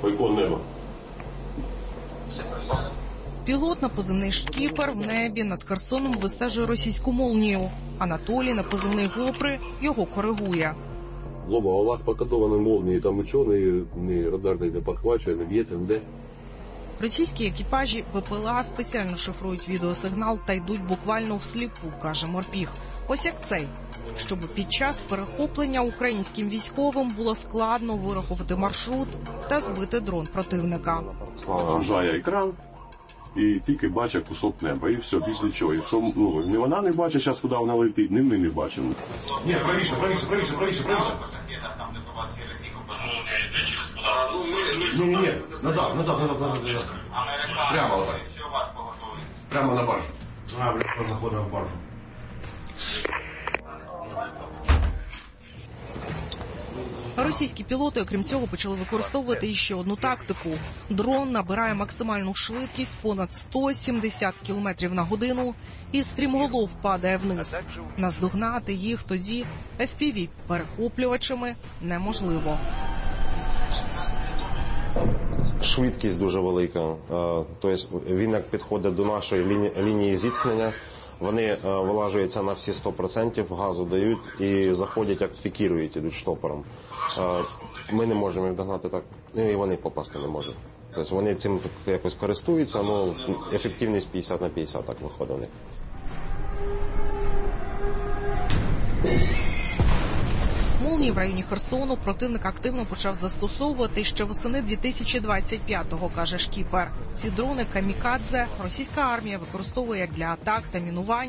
Байкон небо. Пілот на позивний «Шкіпер» в небі над Херсоном вистежує російську «Молнію». Анатолій на позивний «Гопри» його коригує. Лоба, а у вас по кодованій «Молнії» там нічого не радарний не підхвачує, не б'ється, ніде? Російські екіпажі БПЛА спеціально шифрують відеосигнал та йдуть буквально всліпу, каже Морпіг. Ось як цей. Щоб під час перехоплення українським військовим було складно вирахувати маршрут та збити дрон противника. Жужжає екран і тільки бачить кусок неба, і все, більш нічого. Якщо ні вона не бачить, зараз куди вона летить, ні ми не бачимо. Ні, правіше. Ні, назад. Прямо отак. Прямо на баржу. Заходимо в баржу. Російські пілоти, окрім цього, почали використовувати іще одну тактику. Дрон набирає максимальну швидкість понад 170 км на годину і стрімголов падає вниз. Наздогнати їх тоді FPV-перехоплювачами неможливо. Швидкість дуже велика. Тобто він як підходить до нашої лінії зіткнення, вони вилажуються на всі 100%, газу дають і заходять, як пікірують, ідуть штопором. Ми не можемо їх догнати так, і вони попасти не можуть. Тобто вони цим якось користуються, але ефективність 50/50 так виходить у них. «Молнії» в районі Херсону противник активно почав застосовувати ще восени 2025-го, каже Шкіпер. Ці дрони «Камікадзе» російська армія використовує як для атак та мінувань